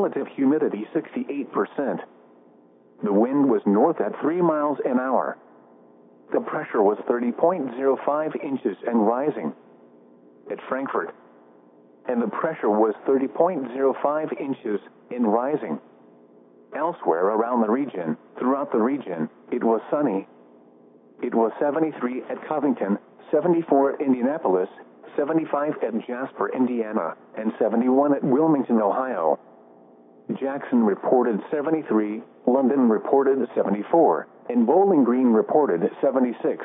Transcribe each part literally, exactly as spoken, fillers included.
relative humidity sixty-eight percent. The wind was north at three miles an hour. The pressure was thirty point zero five inches and rising. At Frankfurt. And the pressure was thirty point zero five inches and rising. Elsewhere around the region, throughout the region, it was sunny. It was seventy-three at Covington, seventy-four at Indianapolis, seventy-five at Jasper, Indiana, and seventy-one at Wilmington, Ohio. Jackson reported seventy-three, London reported seventy-four, and Bowling Green reported seventy-six.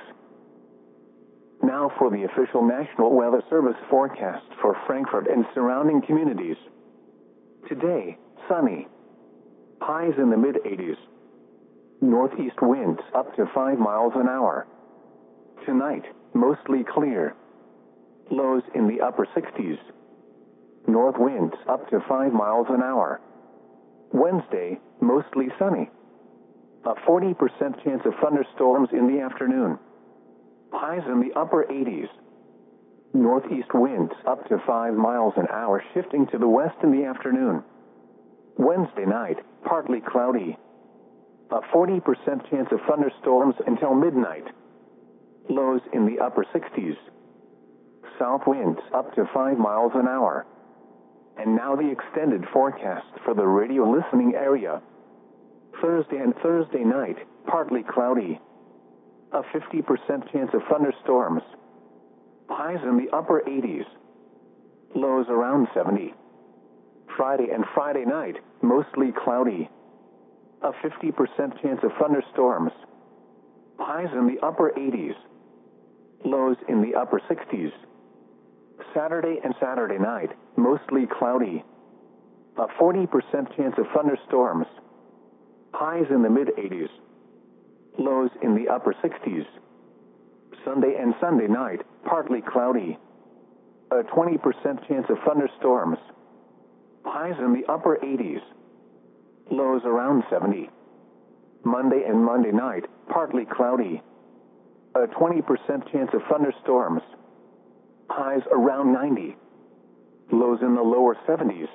Now for the official National Weather Service forecast for Frankfurt and surrounding communities. Today, sunny. Highs in the mid eighties. Northeast winds up to five miles an hour. Tonight, mostly clear. Lows in the upper sixties. North winds up to five miles an hour. Wednesday, mostly sunny. A forty percent chance of thunderstorms in the afternoon. Highs in the upper eighties. Northeast winds up to five miles an hour, shifting to the west in the afternoon. Wednesday night, partly cloudy. A forty percent chance of thunderstorms until midnight. Lows in the upper sixties. South winds up to five miles an hour. And now the extended forecast for the radio listening area. Thursday and Thursday night, partly cloudy. A fifty percent chance of thunderstorms. Highs in the upper eighties. Lows around seventy. Friday and Friday night, mostly cloudy. A fifty percent chance of thunderstorms. Highs in the upper eighties. Lows in the upper sixties. Saturday and Saturday night, mostly cloudy. A forty percent chance of thunderstorms. Highs in the mid eighties. Lows in the upper sixties. Sunday and Sunday night, partly cloudy. A twenty percent chance of thunderstorms. Highs in the upper eighties. Lows around seventy. Monday and Monday night, partly cloudy. A twenty percent chance of thunderstorms. Highs around ninety. Lows in the lower seventies.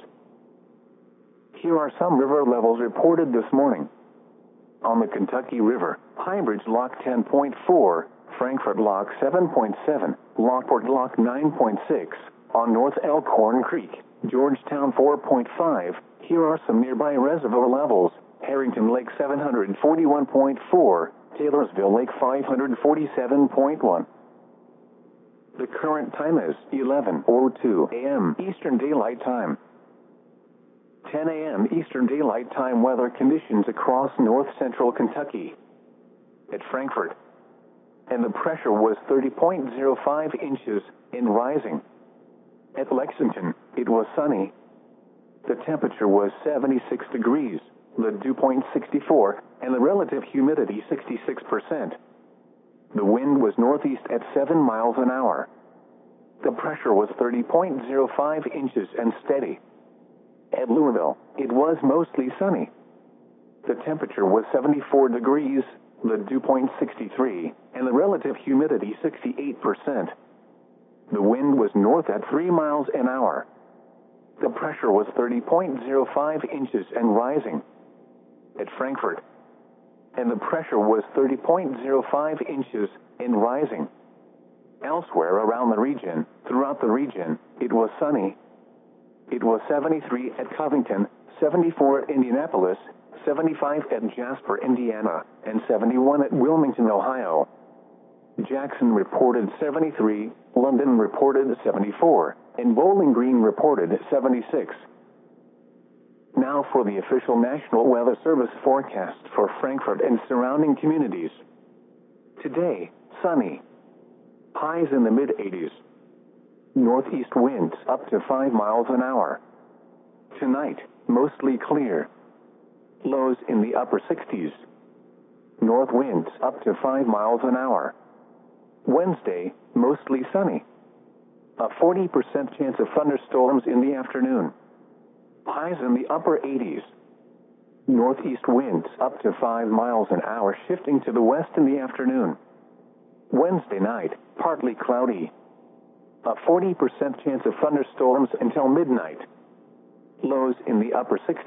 Here are some river levels reported this morning. On the Kentucky River, Highbridge Lock ten point four, Frankfurt Lock seven point seven, Lockport Lock nine point six, on North Elkhorn Creek, Georgetown four point five. Here are some nearby reservoir levels. Harrington Lake seven hundred forty-one point four, Taylorsville Lake five hundred forty-seven point one. The current time is eleven oh two a m Eastern Daylight Time. ten a m Eastern Daylight Time weather conditions across north-central Kentucky. At Frankfurt. And the pressure was thirty point zero five inches and rising. At Lexington, it was sunny. The temperature was seventy-six degrees, the dew point sixty-four, and the relative humidity sixty-six percent. The wind was northeast at seven miles an hour. The pressure was thirty point zero five inches and steady. At Louisville, it was mostly sunny. The temperature was seventy-four degrees, the dew point sixty-three, and the relative humidity sixty-eight percent. The wind was north at three miles an hour. The pressure was thirty point zero five inches and rising. At Frankfurt. And the pressure was thirty point zero five inches and rising. Elsewhere around the region, throughout the region, it was sunny. It was seventy-three at Covington, seventy-four at Indianapolis, seventy-five at Jasper, Indiana, and seventy-one at Wilmington, Ohio. Jackson reported seventy-three, London reported seventy-four, and Bowling Green reported seventy-six. Now for the official National Weather Service forecast for Frankfurt and surrounding communities. Today, sunny. Highs in the mid eighties. Northeast winds up to five miles an hour. Tonight, mostly clear. Lows in the upper sixties. North winds up to five miles an hour. Wednesday, mostly sunny. A forty percent chance of thunderstorms in the afternoon. Highs in the upper eighties. Northeast winds up to five miles an hour, shifting to the west in the afternoon. Wednesday night, partly cloudy. A forty percent chance of thunderstorms until midnight. Lows in the upper sixties.